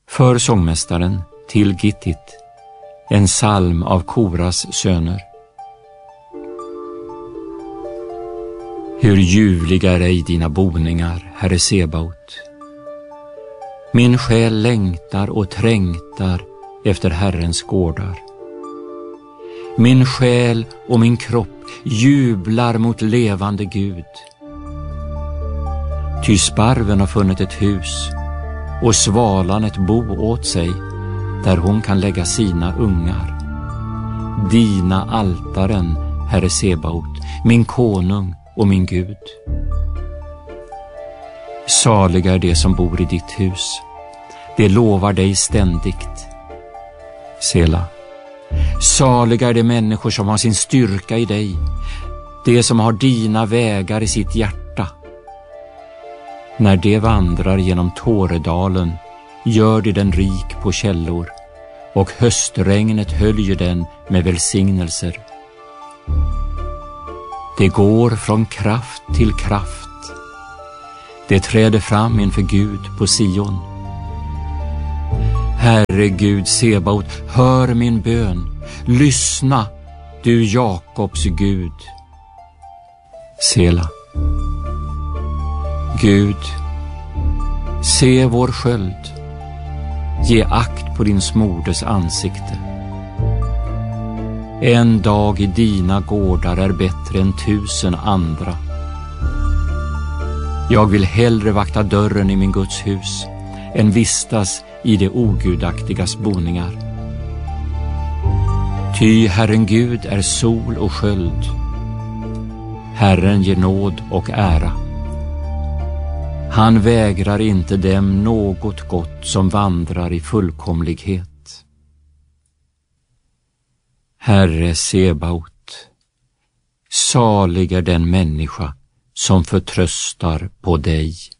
För sångmästaren till Gittit, en psalm av Koras söner. Hur ljuvliga är ej dina boningar, Herre Sebaot. Min själ längtar och trängtar efter Herrens gårdar. Min själ och min kropp jublar mot levande Gud. Ty sparven har funnit ett hus och svalan ett bo åt sig, där hon kan lägga sina ungar. Dina altaren, Herre Sebaot, min konung och min Gud. Saliga är de som bor i ditt hus, det lovar dig ständigt. Sela. Saliga är de människor som har sin styrka i dig, de som har dina vägar i sitt hjärta. När de vandrar genom Tåredalen gör de den rik på källor, och höstregnet höljer den med välsignelser. Det går från kraft till kraft. Det träder fram inför Gud på Sion. Herre Gud Sebaot, hör min bön. Lyssna, du Jakobs Gud. Sela. Gud, se vår sköld. Ge akt på din smordes ansikte. En dag i dina gårdar är bättre än 1000 andra. Jag vill hellre vakta dörren i min Guds hus än vistas i det ogudaktigas boningar. Ty Herren Gud är sol och sköld. Herren ger nåd och ära. Han vägrar inte dem något gott som vandrar i fullkomlighet. Herre Sebaot, salig är den människa som förtröstar på dig.